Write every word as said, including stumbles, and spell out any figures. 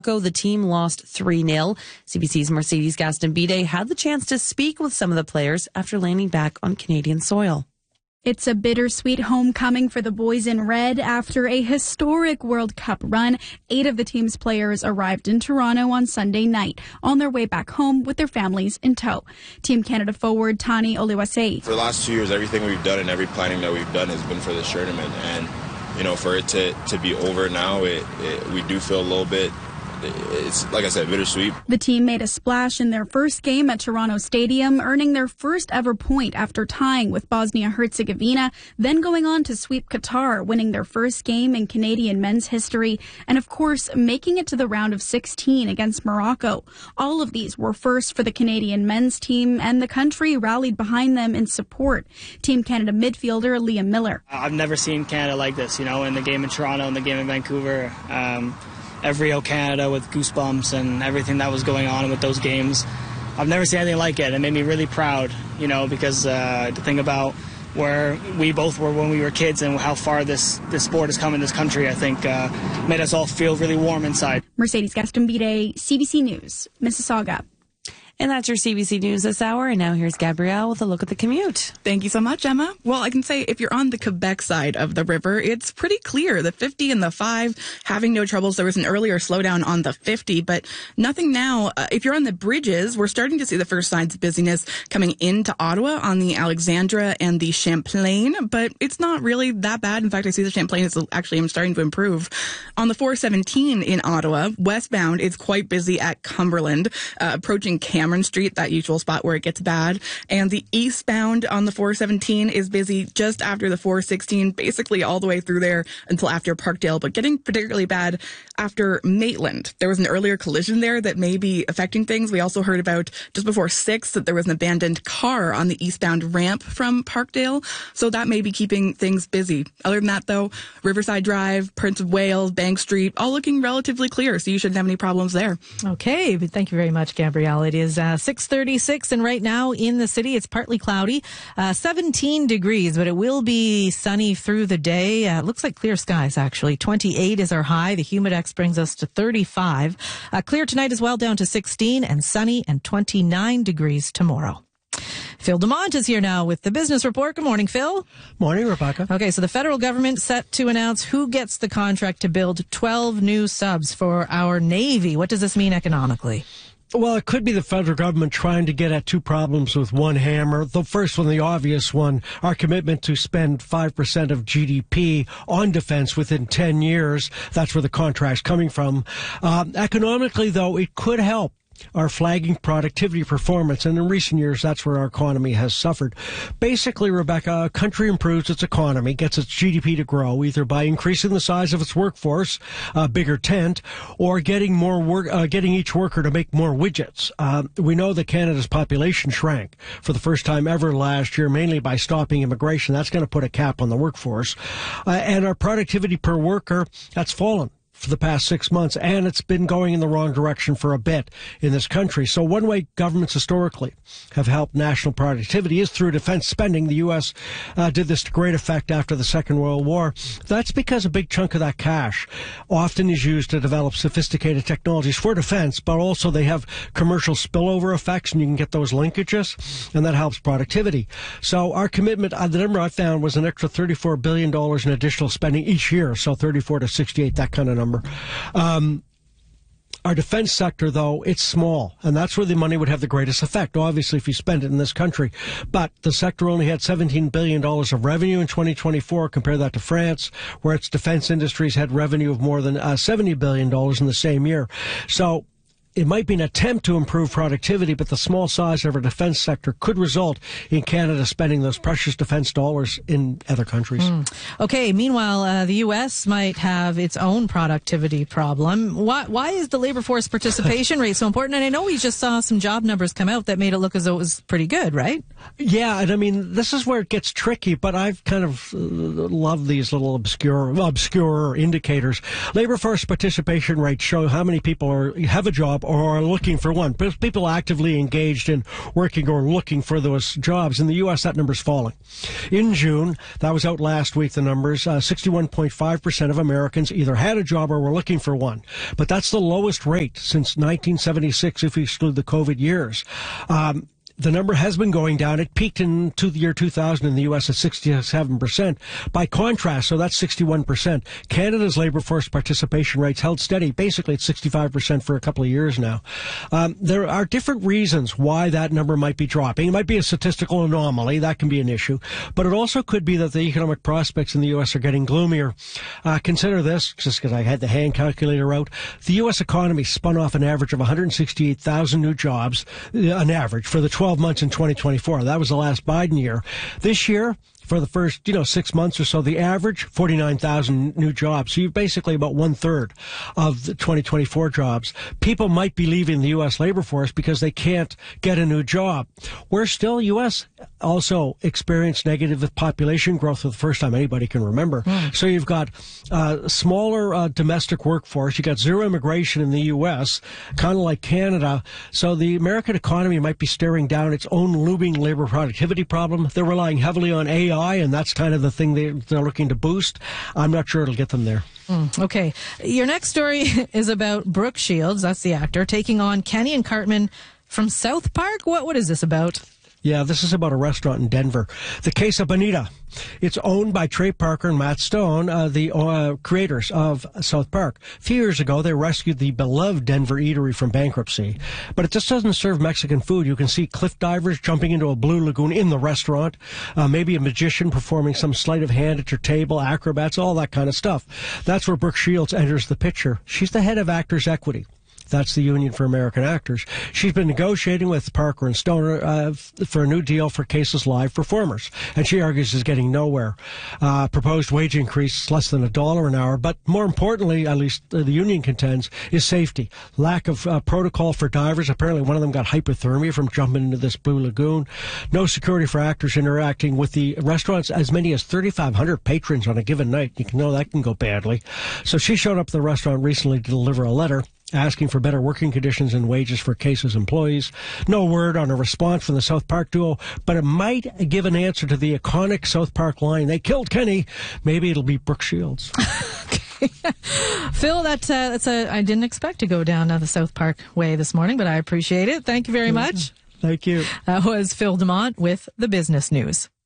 The team lost three nil. C B C's Mercedes Gastambide had the chance to speak with some of the players after landing back on Canadian soil. It's a bittersweet homecoming for the boys in red after a historic World Cup run. Eight of the team's players arrived in Toronto on Sunday night on their way back home with their families in tow. Team Canada forward Tani Oluwase. For the last two years, everything we've done and every planning that we've done has been for this tournament. And, you know, for it to, to be over now, it, it, we do feel a little bit, it's, like I said, bittersweet. The team made a splash in their first game at Toronto Stadium, earning their first ever point after tying with Bosnia-Herzegovina, then going on to sweep Qatar, winning their first game in Canadian men's history, and of course, making it to the round of sixteen against Morocco. All of these were first for the Canadian men's team, and the country rallied behind them in support. Team Canada midfielder Liam Miller. I've never seen Canada like this, you know, in the game in Toronto and the game in Vancouver. Um, Every O Canada with goosebumps and everything that was going on with those games. I've never seen anything like it. It made me really proud, you know, because uh, to think about where we both were when we were kids and how far this, this sport has come in this country, I think uh, made us all feel really warm inside. Mercedes Gastambide, C B C News, Mississauga. And that's your C B C News this hour. And now here's Gabrielle with a look at the commute. Thank you so much, Emma. Well, I can say if you're on the Quebec side of the river, it's pretty clear. The fifty and the five having no troubles. There was an earlier slowdown on the fifty, but nothing now. Uh, if you're on the bridges, we're starting to see the first signs of busyness coming into Ottawa on the Alexandra and the Champlain, but it's not really that bad. In fact, I see the Champlain is actually I'm starting to improve. On the four seventeen in Ottawa, westbound, it's quite busy at Cumberland, uh, approaching Cameron Street, that usual spot where it gets bad. And the eastbound on the four seventeen is busy just after the four sixteen, basically all the way through there until after Parkdale, but getting particularly bad after Maitland. There was an earlier collision there that may be affecting things. We also heard about just before six that there was an abandoned car on the eastbound ramp from Parkdale, so that may be keeping things busy. Other than that, though, Riverside Drive, Prince of Wales, Bank Street, all looking relatively clear, so you shouldn't have any problems there. Okay, but thank you very much, Gabrielle. It is uh, six thirty-six, and right now in the city, it's partly cloudy, uh, seventeen degrees, but it will be sunny through the day. Uh, looks like clear skies, actually. twenty-eight is our high. The Humidex brings us to thirty-five. Uh, clear tonight as well, down to sixteen, and sunny and twenty-nine degrees tomorrow. Phil DeMont is here now with the Business Report. Good morning, Phil. Morning, Rebecca. Okay, so the federal government set to announce who gets the contract to build twelve new subs for our Navy. What does this mean economically? Well, it could be the federal government trying to get at two problems with one hammer. The first one, the obvious one, our commitment to spend five percent of G D P on defense within ten years. That's where the contract's coming from. Um, economically, though, it could help our flagging productivity performance, and in recent years, that's where our economy has suffered. Basically, Rebecca, a country improves its economy, gets its G D P to grow, either by increasing the size of its workforce, a bigger tent, or getting more work, uh, getting each worker to make more widgets. Uh, we know that Canada's population shrank for the first time ever last year, mainly by stopping immigration. That's going to put a cap on the workforce. Uh, and our productivity per worker, that's fallen for the past six months, and it's been going in the wrong direction for a bit in this country. So one way governments historically have helped national productivity is through defense spending. The U S uh, did this to great effect after the Second World War. That's because a big chunk of that cash often is used to develop sophisticated technologies for defense, but also they have commercial spillover effects, and you can get those linkages, and that helps productivity. So our commitment, uh, the number I found was an extra thirty-four billion dollars in additional spending each year, so thirty-four to sixty-eight, that kind of number. Um, our defense sector, though, it's small, and that's where the money would have the greatest effect, obviously, if you spend it in this country. But the sector only had seventeen billion dollars of revenue in twenty twenty-four. Compare that to France, where its defense industries had revenue of more than uh, seventy billion dollars in the same year. So it might be an attempt to improve productivity, but the small size of our defense sector could result in Canada spending those precious defense dollars in other countries. Mm. Okay, meanwhile, uh, the U S might have its own productivity problem. Why, why is the labor force participation rate so important? And I know we just saw some job numbers come out that made it look as though it was pretty good, right? Yeah, and I mean, this is where it gets tricky, but I've kind of uh, loved these little obscure, obscure indicators. Labor force participation rates show how many people are have a job job or are looking for one. People actively engaged in working or looking for those jobs. In the U S, that number's falling. In June, that was out last week, the numbers, uh, sixty-one point five percent of Americans either had a job or were looking for one. But that's the lowest rate since nineteen seventy-six, if we exclude the COVID years. Um, The number has been going down. It peaked in the year two thousand in the U S at sixty-seven percent. By contrast, so that's sixty-one percent. Canada's labor force participation rates held steady. Basically, it's sixty-five percent for a couple of years now. Um, there are different reasons why that number might be dropping. It might be a statistical anomaly. That can be an issue. But it also could be that the economic prospects in the U S are getting gloomier. Uh, consider this, just because I had the hand calculator out. The U S economy spun off an average of one hundred sixty-eight thousand new jobs, an average, for the twelve months in twenty twenty-four. That was the last Biden year. This year, for the first, you know, six months or so, the average, forty-nine thousand new jobs. So you've basically about one third of the twenty twenty-four jobs. People might be leaving the U S labor force because they can't get a new job. We're still, U S also experienced negative population growth for the first time anybody can remember. Mm. So you've got uh, smaller uh, domestic workforce. You've got zero immigration in the U S, kind of like Canada. So the American economy might be staring down its own looming labor productivity problem. They're relying heavily on A I, and that's kind of the thing they, they're looking to boost. I'm not sure it'll get them there. Mm, okay. Your next story is about Brooke Shields, that's the actor, taking on Kenny and Cartman from South Park. What What is this about? Yeah, this is about a restaurant in Denver. The Case of Bonita. It's owned by Trey Parker and Matt Stone, uh, the uh, creators of South Park. A few years ago, they rescued the beloved Denver eatery from bankruptcy. But it just doesn't serve Mexican food. You can see cliff divers jumping into a blue lagoon in the restaurant, uh, maybe a magician performing some sleight of hand at your table, acrobats, all that kind of stuff. That's where Brooke Shields enters the picture. She's the head of Actors Equity. That's the Union for American Actors. She's been negotiating with Parker and Stoner uh, for a new deal for Case's live performers, and she argues is getting nowhere. Uh, proposed wage increase less than a dollar an hour, but more importantly, at least uh, the union contends, is safety. Lack of uh, protocol for divers. Apparently one of them got hypothermia from jumping into this blue lagoon. No security for actors interacting with the restaurants. As many as thirty-five hundred patrons on a given night. You can know that can go badly. So she showed up at the restaurant recently to deliver a letter asking for better working conditions and wages for Case's employees. No word on a response from the South Park duo, but it might give an answer to the iconic South Park line, "They killed Kenny." Maybe it'll be Brooke Shields. Phil, that, uh, that's a, I didn't expect to go down uh, the South Park way this morning, but I appreciate it. Thank you very much. Thank you. That was Phil DeMont with the Business News.